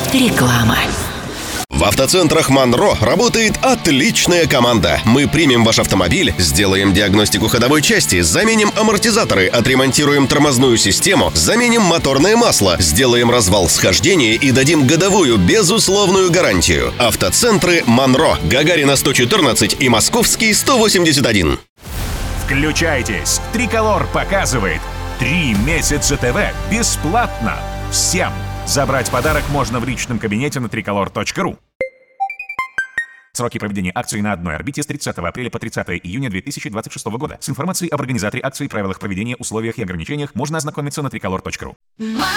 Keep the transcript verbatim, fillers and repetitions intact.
Реклама. В автоцентрах Монро работает отличная команда. Мы примем ваш автомобиль, сделаем диагностику ходовой части, заменим амортизаторы, отремонтируем тормозную систему, заменим моторное масло, сделаем развал схождения и дадим годовую безусловную гарантию. Автоцентры Монро, Гагарина сто четырнадцать и Московский сто восемьдесят один. Включайтесь! Триколор показывает три месяца ТВ бесплатно всем. Забрать подарок можно в личном кабинете на триколор точка ру. Сроки проведения акции на одной орбите с тридцатого апреля по тридцатое июня две тысячи двадцать шестого года. С информацией об организаторе акции, правилах проведения, условиях и ограничениях можно ознакомиться на триколор точка ру.